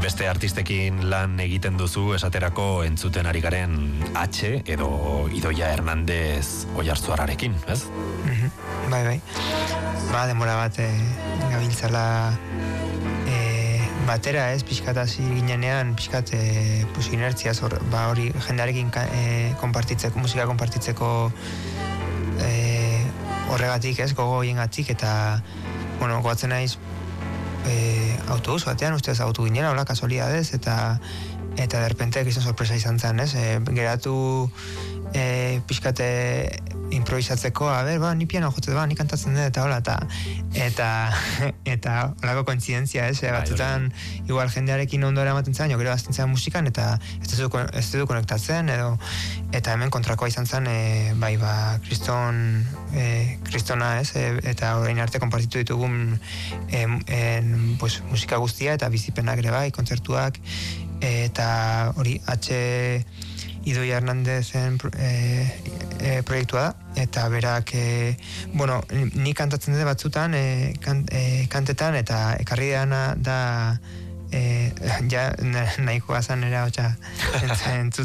Beste artistekin lan egiten duzu, esaterako entzuten ari garen H edo Idoia Hernandez Oiartzuarrarekin, ez? Bai. Denbora bat gabiltzala batera, ez, pixkat hasi ginenean, pixkat inertziaz, hori jendearekin konpartitzeko, musika konpartitzeko horregatik, ez, gogo hiengatik, eta, goatzen naiz autobus batean, ustez autu ginera, hola, kasualidadez, eta derrepente gizon sorpresa izan zen, ez, geratu pixkat improvisatzeko, ni piano jotzet, ni kantatzen dut, eta hola, eta holako kointzidentzia, ez, batzutan, igual jendearekin ondora ematen zen, gero azten zen musikan, eta ez du konektatzen, eta hemen kontrakoa izan zen, kristona, ez, eta orain arte konpartitu ditugun musika guztia, eta bizipenak ere bai, kontzertuak, eta hori, Idoia Hernandezen proiektua da, eta berak, ni kantatzen dut batzutan, kantetan, eta ekarri dana da, nahikoa zan era,